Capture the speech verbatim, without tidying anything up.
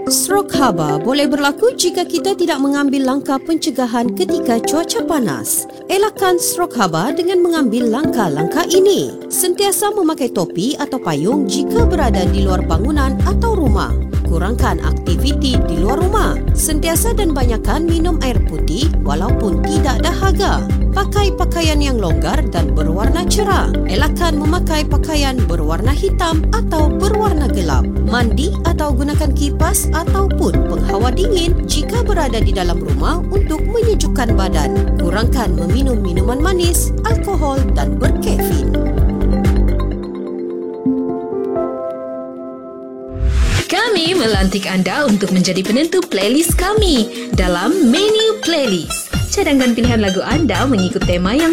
Strok haba boleh berlaku jika kita tidak mengambil langkah pencegahan ketika cuaca panas. Elakkan strok haba dengan mengambil langkah-langkah ini. Sentiasa memakai topi atau payung jika berada di luar bangunan atau rumah. Kurangkan aktiviti di luar rumah. Sentiasa dan banyakkan minum air putih walaupun tidak dahaga. Pakai pakaian yang longgar dan berwarna cerah. Elakkan memakai pakaian berwarna hitam atau berwarna gelap. Mandi atau gunakan kipas ataupun penghawa dingin jika berada di dalam rumah untuk menyejukkan badan. Kurangkan meminum minuman manis, alkohol dan berkafein. Kami melantik anda untuk menjadi penentu playlist kami dalam menu playlist. Cadangkan pilihan lagu anda mengikut tema yang